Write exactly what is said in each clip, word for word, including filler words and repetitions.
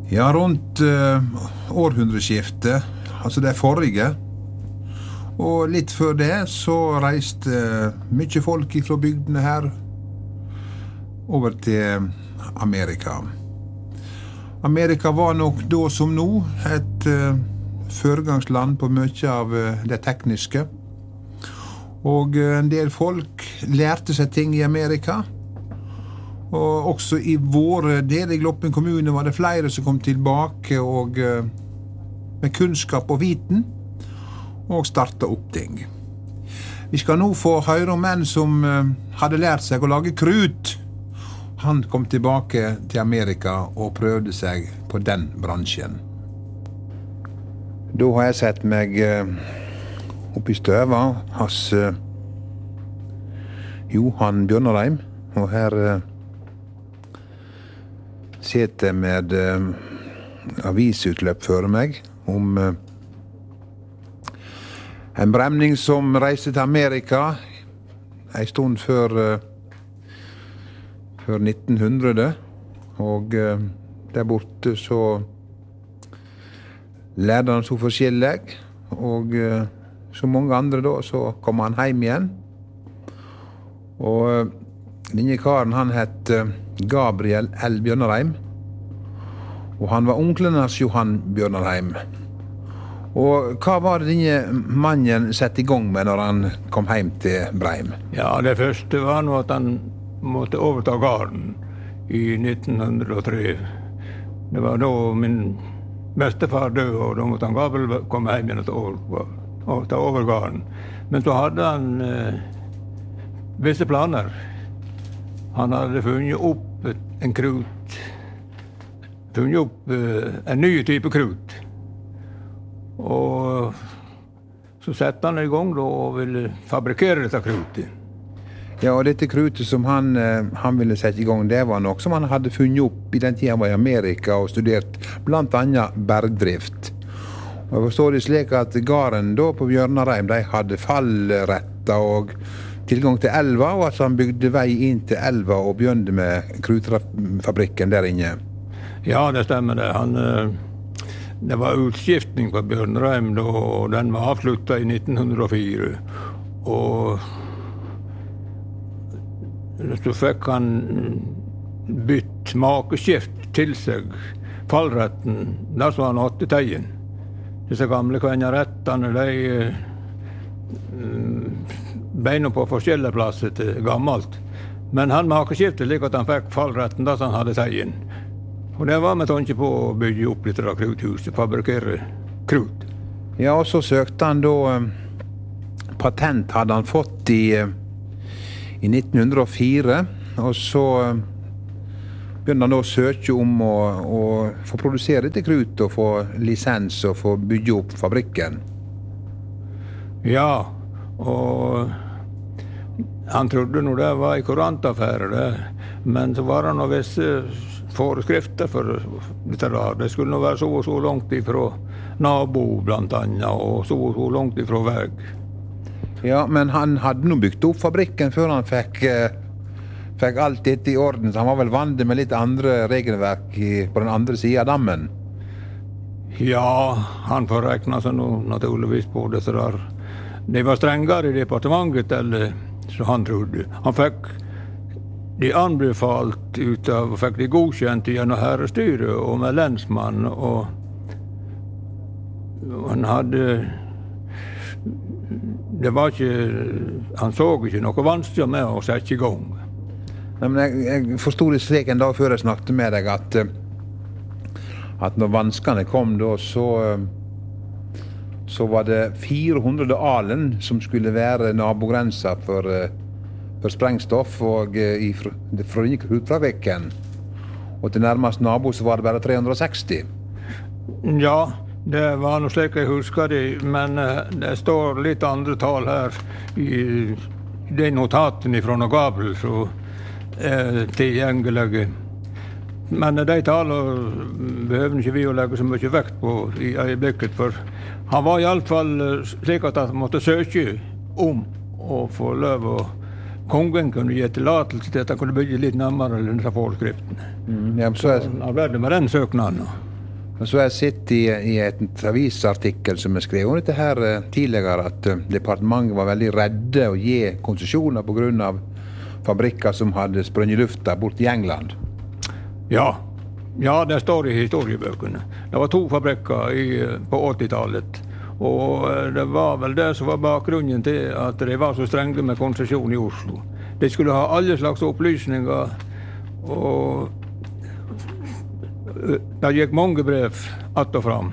Ja, rundt uh, århundreskiftet, altså det forrige, og litt før det så reiste uh, mye folk fra bygdene her over til Amerika. Amerika var nok da som nå et uh, foregangsland på mye av uh, det tekniske, og uh, en del folk lærte seg ting i Amerika. Og også i våre deler i Gloppen kommune var det flere som kom tilbake og, uh, med kunnskap og viten og startet opp ting. Vi skal nå få høre om en som uh, hadde lært seg å lage krut. Han kom tilbake til Amerika og prøvde seg på den bransjen. Da har jeg sett meg uh, opp i støva hos uh, Johan Bjørnarheim, og her uh, sitter med uh, avisutløp for meg om uh, en bremning som reiste til Amerika en stund før, uh, før nitten hundre, og uh, der borte så lærte han så forskjellig, og uh, som mange andre da, så kom han hjem igjen. Og uh, denne karen, han het uh, Gabriel L. Bjørnarheim, og han var onkelen hans Johan Bjørnarheim. Og hva var det denne mannen sette i gang med når han kom hjem til Breim? Ja, det første var nå at han måtte overta gården i nitten hundre og tre. Det var da min bestefar død, og da måtte han Gabriel komme hjem igjen og ta over, og ta over gården. Men så hadde han eh, visse planer. Han hadde funnet opp en krut, funnet opp uh, en ny type krut. Og så sette han i gang da, og ville fabrikere dette krutet. Ja, og dette krutet som han, uh, han ville sette i gang, det var nok som han hadde funnet opp i den tiden han var i Amerika og studert blant annet bergdrift. Og jeg forstår det slik at gården da på Bjørnarheim, de hadde fallretter og tilgang til elva, og at han bygde vei inn til elva og begynte med krutfabrikken der inne. Ja, det stemmer det. Han, det var utskiftning på Bjørnarheim da, og den var avsluttet i nitten hundre og fire. Og så fikk han bytt makeskift til seg fallretten, der så han åtte teien. Disse gamle kvennerettene, de beina på forskjellige plasser til gammelt. Men han makeskiftet slik at han fikk fallretten da han hadde teien. Og det var med tanke på å bygge opp litt av kruthuset, fabrikere krut. Ja, og så søkte han da um, patent hadde han fått i, uh, i nitten hundre og fire, og så um, begynte han da å søke om å, å få produsere dette krut og få lisens og få bygge opp fabrikken. Ja, og han trodde nå det var i kurantaffære, det. Men så var det noen visse foreskrifter for dette da. Det skulle nå være så og så langt ifra nabo blant annet, og så og så langt ifra veg. Ja, men han hadde nå bygd opp fabrikken før han fikk, eh, fikk alt dette i orden, så han var vel vant med litt andre regelverk i, på den andre siden av dammen. Ja, han får regne seg nå naturligvis på dette der. Det var strengere i departementet, eller så han trodde. Han fikk de anbefalt ut av, fikk de godkjent gjennom herrestyret og med lensmann, og, og han hadde, det var ikke, han så ikke noe vanskelig med å sette i gang. Nei, men jeg, jeg forstod det slik en dag før jeg snakket med deg, at, at når vanskene kom da, så... så var det fire hundre alen som skulle være nabogrensa for, for sprengstoff og i, fra denne krutfabrikken. Og til nærmest nabo så var det bare tre hundre og seksti. Ja, det var noe slik jeg husker det, men det står litt andre tall her i de notatene fra Gabriel som er tilgjengelige. Men de tallene behøver ikke vi å legge så mye vekt på i øyeblikket, for han var i alle fall slik at han måtte søke om å få lov, og kongen kunne gi tillatelse til at han kunne bygge litt nærmere denne forskriften. Mm, ja, så er... Han arbeidet med den søknaden. Så har jeg sett i, i et avisartikkel som jeg skrev om dette her tidligere, at departementet var veldig redde å gi konsesjoner på grunn av fabrikker som hadde sprunget i lufta bort i England. Ja, ja, det står i historiebøkene. Det var to fabrikker i, på åttitallet, og det var vel det som var bakgrunnen til at de var så strenge med konsesjon i Oslo. De skulle ha alle slags opplysninger, og det gikk mange brev att og fram.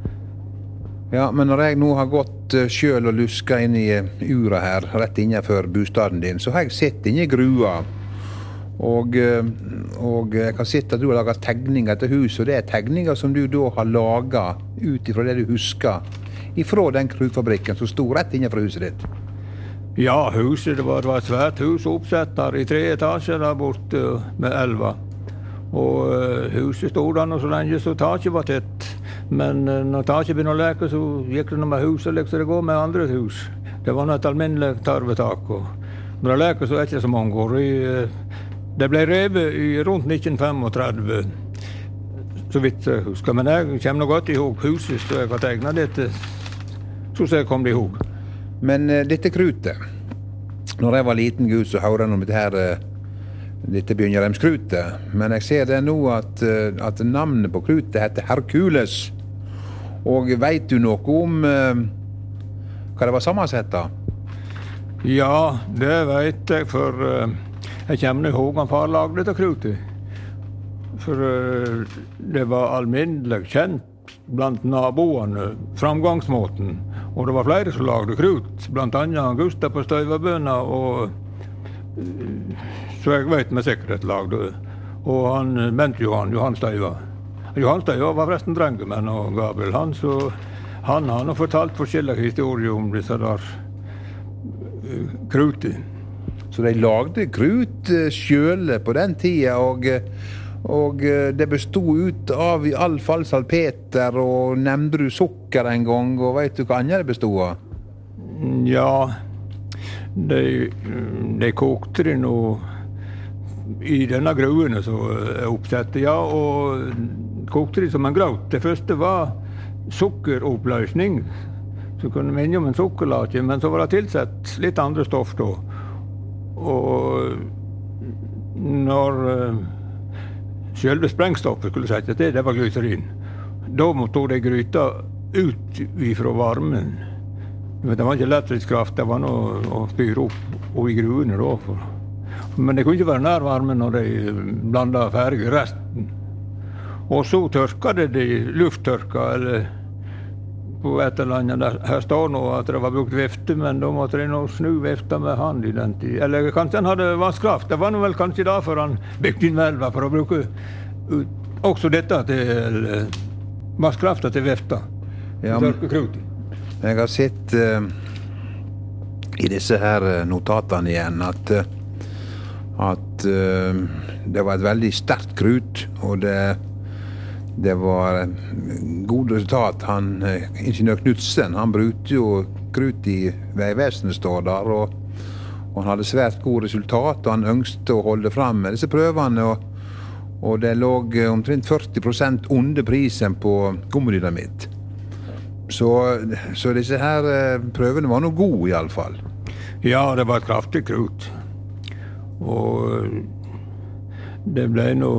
Ja, men når jeg nå har gått selv og lusket inn i ura her, rett innenfor bostaden din, så har jeg sett inn i grua. Og, og jeg har sett at du har laget tegninger til huset, og det er tegninger som du da har laget ut ifra det du husker, ifra den krutfabrikken som stod rett innenfor huset ditt. Ja, huset, det var, det var et svært hus oppsett der i tre etasjer der borte med elva. Og uh, huset stod der så lenge så taket var tett. Men uh, når taket begynte å leke, så gikk det med huset, liksom det går med andre hus. Det var et alminnelig tarvetak. Og når det leker, så er det ikke så mange år. I, uh, det ble revet i rundt nitten femogtredve, så vidt jeg husker. Men jeg kommer godt ihåg huset, så jeg har tegnet dette, så jeg kom det ihåg. Men uh, dette krutet, når jeg var liten gud, så hørte jeg om dette her, uh, dette Bjørnjarheimskrutet, men jeg ser det nå at, at navnet på krutet heter Herkules. Og vet du noe om uh, hva det var sammensett da? Ja, det vet jeg, for uh, jeg kommer ihåg han far lagde dette krutet. For uh, det var alminnelig kjent blant naboene, framgangsmåten. Og det var flere som lagde krut, blant annet Gustav på Støyvabøna, og uh, så jeg vet med sikkerhet lagde. Og han mente Johan, Johan Støyva. Johan Støyva var forresten drengemenn og Gabriel han, så han har fortalt forskjellige historier om disse der uh, krutet. Så de lagde krut uh, selv på den tiden, og, og uh, det bestod ut av i alle fall salpeter, og nevnte du sukker en gang, og vet du hva annet det bestod av? Ja, de, de kokte det nå i denne gruene som er oppsett, ja, og kokte det som en graut. Det første var sukkeroppløsning, så kunne minne om en sukkerlake, men så var det tilsett litt andre stoff da. Og når uh, selve sprengstoffet skulle settes til, det var glyserin. Da måtte de gryta ut fra varmen. Det var ikke lettritskraft, det var noe å spyre opp og i gruene da. For. Men det kunne ikke være nærvarmen når de blandet ferdig resten. Og så tørket de lufttørka, eller på et eller annet. Der, her står nå at det var brukt vifte, men da måtte de nå snu vifta med hand i den tid. Eller kanskje han hadde vasskraft. Det var nå vel kanskje da for han bygde inn velva for å bruke ut, også dette til vasskrafta til vifta. Ja, tørkekrut. Jeg har sett uh, i disse her notatene igjen at uh, at uh, det var et veldig sterkt krut, og det, det var god resultat. Han, uh, ingeniør Knudsen, han brukte jo krut i Veivesenet, står der, og, og han hadde svært god resultat, og han ønsket å holde frem med disse prøvene, og, og det lå omtrent førti prosent under prisen på gummidynamitt. Så, så disse her uh, prøvene var noe gode i alle fall. Ja, det var et kraftig krut. Og det ble noe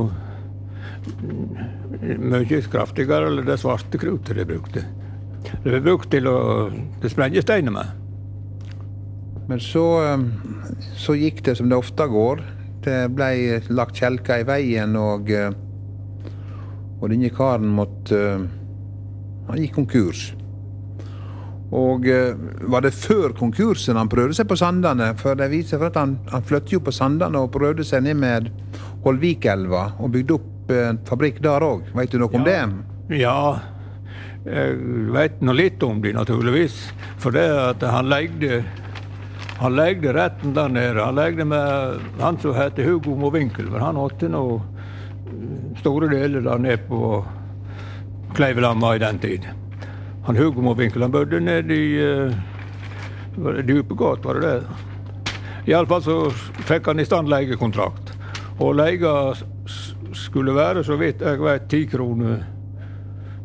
mye kraftigere eller det svarte krutet de brukte. Det ble brukt til å sprenge steiner med. Men så, så gikk det som det ofte går. Det ble lagt kjelker i veien, og, og denne karen måtte, han gikk konkurs. Og var det før konkursen han prøvde seg på Sandane? For det viser for at han, han flyttet jo på Sandane og prøvde seg ned med Holvikelva og bygde opp en fabrikk der også. Vet du noe om ja. det? Ja, jeg vet noe litt om det naturligvis. For det at han legde, han legde retten der nede. Han legde med han som heter Hugo Mowinckel, for han hadde noe store deler der nede på Kleivelamma i den tid. Han Hugo Mowinckel, han bodde ned i uh, Djupegård, var det det? I alle fall så fikk han i stand legekontrakt. Og lega skulle være, så vidt jeg vet, ti kroner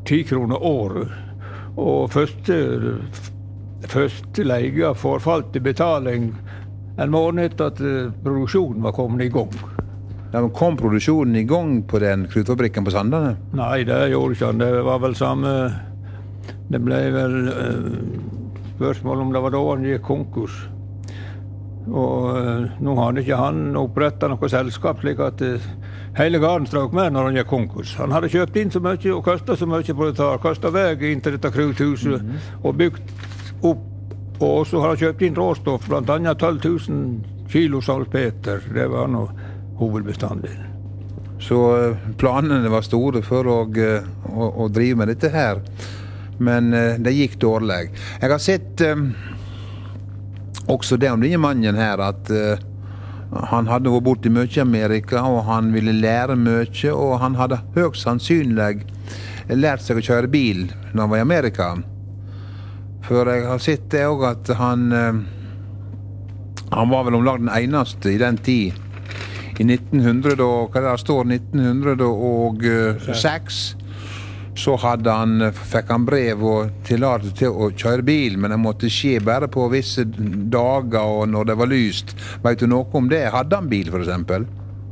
ti kroner året. Og første, første leie forfalt i betaling en måned etter at produksjonen var kommet i gang. Ja, men kom produksjonen i gang på den krutfabrikken på Sandane? Nei, det gjorde ikke han. Det var vel samme... Det ble vel uh, spørsmål om det var da han gikk konkurs. Og uh, nå hadde ikke han opprettet noe selskap, slik at uh, hele garden strøk med når han gikk konkurs. Han hadde kjøpt inn så mye og kastet så mye på det tar. Kastet vei inn til dette kruthuset mm -hmm. og bygd opp. Og så har han kjøpt inn råstoff, blant annet tolv tusen kilo salpeter. Det var noe hovedbestandig. Så planene var store for å, å, å drive med dette her. Men det gikk dårlig. Jeg har sett um, også det om denne mannen her, at uh, han hadde vært borte i mye i Amerika, og han ville lære mye, og han hadde høyst sannsynlig lært seg å kjøre bil når han var i Amerika. For jeg har sett det også at han, uh, han var vel omlag den eneste i den tid. I nitten hundre, da, hva der står, nitten hundre og seks, så hadde han, fikk han brev og tillatelse til å kjøre bil, men det måtte skje bare på visse dager og når det var lyst. Vet du noe om det? Hadde han bil, for eksempel?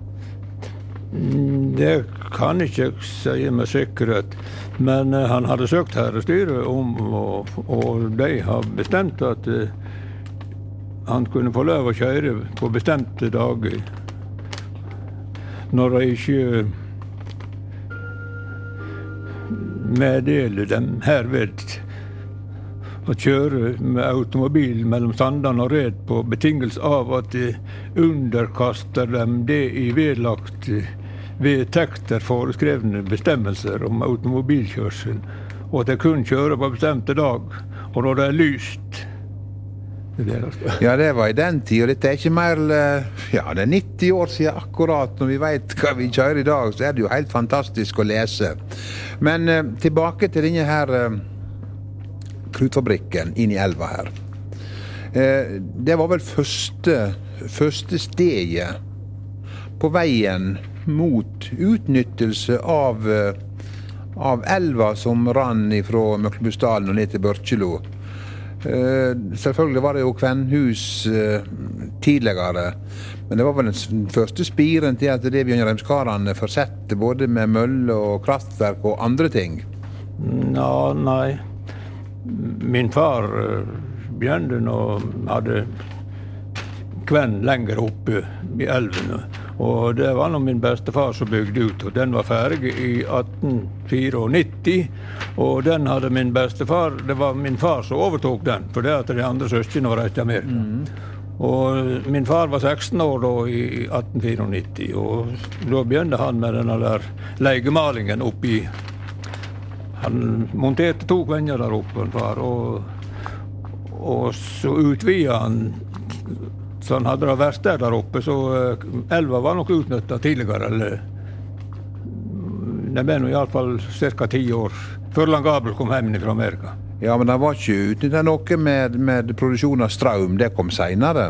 Det kan jeg ikke si med sikkerhet, men uh, han hadde søkt herrestyret om, og, og de har bestemt at uh, han kunne få lov å kjøre på bestemte dager. Når de ikke meddeler dem herved å kjøre med automobil mellom Sandane og Red på betingelse av at de underkaster dem det i vedlagt vedtekter foreskrevne bestemmelser om automobilkjørsel, og at de kun kjører på bestemte dag, og når det er lyst. Ja, det var i den tid, og dette er ikke mer, ja, det er nitti år siden akkurat. Når vi vet hva vi kjører i dag, så er det jo helt fantastisk å lese. Men eh, tilbake til denne her eh, krutfabrikken inn i elva her. Eh, det var vel første, første steget på veien mot utnyttelse av, eh, av elva som rann fra Møklebustdalen og ned til Børkjelo. Uh, selvfølgelig var det jo Kvenhus uh, tidligere, men det var vel den første spiren til at det Bjørn Reimskarane forsette både med mølle og kraftverk og andre ting. Nå, nei. Min far uh, begynte og hadde Kvenn lenger oppe i elven, og det var nå min bestefar som bygde ut, og den var ferdig i atten nittifire, og den hadde min bestefar, det var min far som overtok den, for det at de andre søskene var reist til Amerika. Mm. Og min far var seksten år da i atten nittifire, og da begynte han med denne der legemalingen oppi. Han monterte to kvenner der oppe, far, og, og så utvidet han. Så han hadde det verste der oppe, så elva var nok utnyttet tidligere, eller det ble nå i alle fall cirka ti år før Langabel kom hjem fra Amerika. Ja, men det var ikke utnyttet noe med, med produksjon av strøm, det kom senere.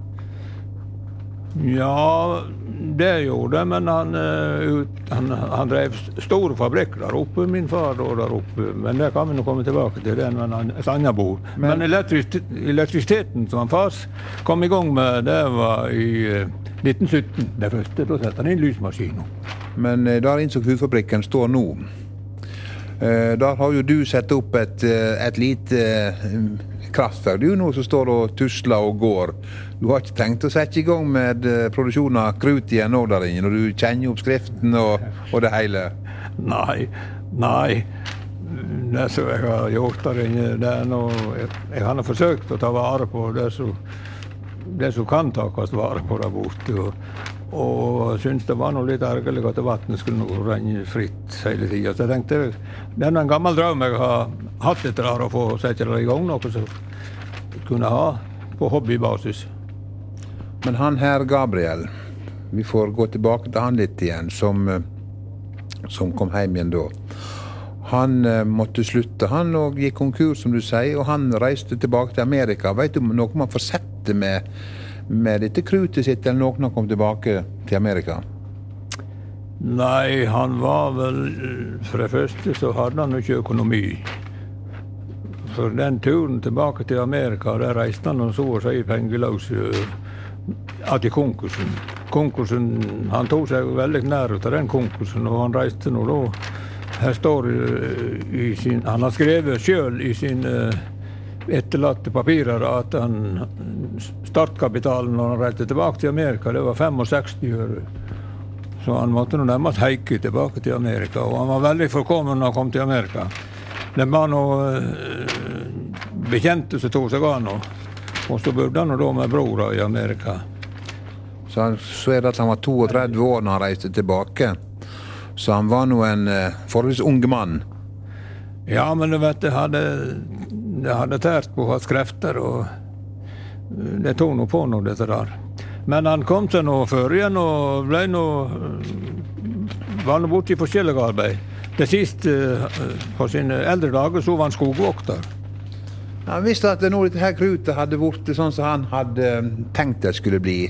Ja, det gjorde det, men han, han, han drev store fabrikker der oppe, min far og der oppe, men det kan vi nå komme tilbake til, det er en annen bord. Men, men elektris elektrisiteten som han fars kom i gang med, det var i nitten sytten, det første, da sette han inn lysmaskinen. Men der innså krutfabrikken står nå. Der har jo du sett opp et, et lite kraftverk, du nå som står og tusler og går. Du har ikke tenkt å sette i gang med produksjon av krut igjen nå der inne, når du kjenner oppskriften og, og det hele? Nei, nei. Det som jeg har gjort der inne, det er noe, jeg, jeg har forsøkt å ta vare på det som, det som kan takast vare på der borte. Og, og synes det var noe litt ærgerlig at vattnet skulle nå renne fritt hele tiden. Så jeg tenkte, det er en gammel drøm jeg har hatt etter å få sette det i gang, noe som kunne ha på hobbybasis. Men han her Gabriel, vi får gå tilbake til han litt igjen, som, som kom hjem igjen da. Han uh, måtte slutte, han og gikk konkurs som du sier, og han reiste tilbake til Amerika. Vet du noe man får sette med, med dette krutet sitt, eller noen har kommet tilbake til Amerika? Nei, han var vel, for det første så hadde han ikke økonomi. For den turen tilbake til Amerika, der reiste han og så å si pengeløs at i konkursen. Konkursen, han tog seg veldig nær ut av den konkursen, og han reiste nå da. Her står i sin, han har skrevet selv i sin etterlatte papirer at han, startkapitalen når han reiste tilbake til Amerika, det var sekstifem øre. Så han måtte nå nærmest heike tilbake til Amerika, og han var veldig forkommen når han kom til Amerika. Det var noe bekjente som tog seg av nå, og så bodde han da med brora i Amerika. Så, han, så er det at han var trettito år når han reiste tilbake, så han var nå en uh, forholdsvis unge mann. Ja, men du vet, det hadde, det hadde tært på hans krefter, og det tog nå på noe dette der. Men han kom til nå før igjen, og ble nå, var nå borte i forskjellige arbeid. Det siste, på sine eldre dager, så var han skogvokter. Han visste at nå dette her krutet hadde vært sånn som han hadde tenkt det skulle bli.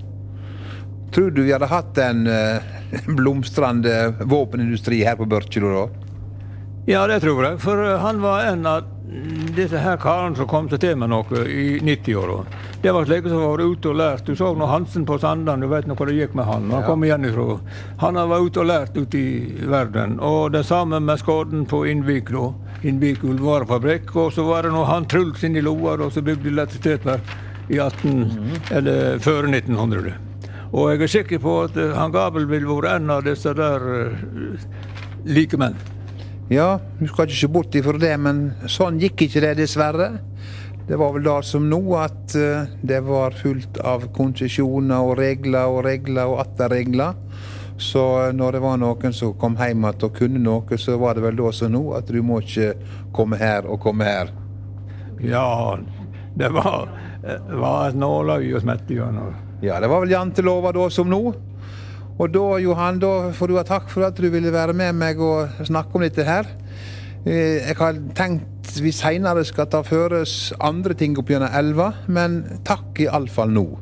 Tror du vi hadde hatt en uh, blomstrande våpenindustri her på Børkjelo da? Ja, det tror jeg, for han var en av disse her karene som kom til med noe i nitti-åra. Det var slik som var ute og lært. Du så nå Hansen på Sandan, du vet nå hva det gikk med han. Han kom igjen ifra. Han var ute og lært ute i verden. Og det samme med Skåden på Innvik da. Innvik ullvarefabrikk. Og så var det nå han Truls inn i Loar, og så bygde elektrisitetverk i atten, mm. eller før nitten hundre. Og jeg er sikker på at han Gabel vil være en av disse der uh, like menn. Ja, du skal ikke se bort ifra det, men sånn gikk ikke det dessverre. Det var vel da som nå at uh, det var fullt av konsesjoner og regler og regler og atter regler. Så når det var noen som kom hjem at og kunne noe, så var det vel da som nå at du må ikke komme her og komme her. Ja, det var, var et nåløy og smette gjennom. Ja, det var vel jantelova da som nå. Og da, Johan, da får du ha takk for at du ville være med meg og snakke om dette her. Jeg har tenkt vi senere skal ta for oss andre ting opp gjennom elva, men takk i alle fall nå.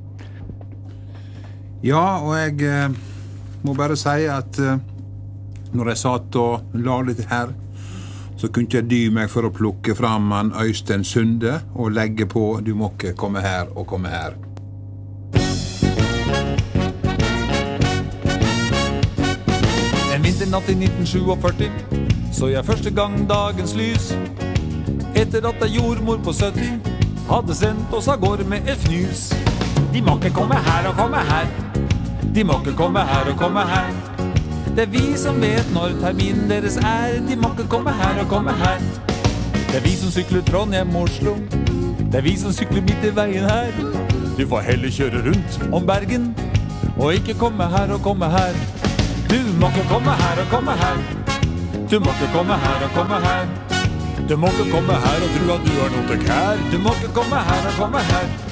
Ja, og jeg eh, må bare si at eh, når jeg satt og la dette her, så kunne jeg dy meg for å plukke fram han Øystein Sunde og legge på «Du må ikke komme her og komme her». En vinternatt i nitten førtisju så jeg første gang dagens lys. Etter at ei jordmor på sytti hadde sendt oss av gårde med et fnys. De må ikke komme her og komme her. De må ikke komme her og komme her. Det er vi som vet når terminen deres er. De må ikke komme her og komme her. Det er vi som sykler Trondheim-Oslo. Det er vi som sykler midt i veien her. Du får heller kjøre rundt om Bergen og ikke komme her og komme her. Du må ikke komme her og komme her. Du må ikke komme her og komme her. Du må ikke komme her og tro at du har noe til kær. Du må ikke komme her og komme her.